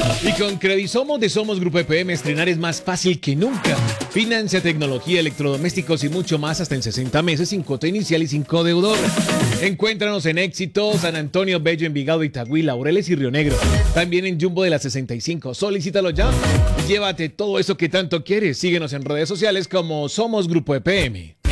Y con Credisomos de Somos Grupo EPM, estrenar es más fácil que nunca. Financia, tecnología, electrodomésticos y mucho más hasta en 60 meses sin cuota inicial y sin codeudor. Encuéntranos en Éxito, San Antonio, Bello, Envigado, Itagüí, Laureles y Río Negro. También en Jumbo de la 65. Solicítalo ya y llévate todo eso que tanto quieres. Síguenos en redes sociales como Somos Grupo EPM.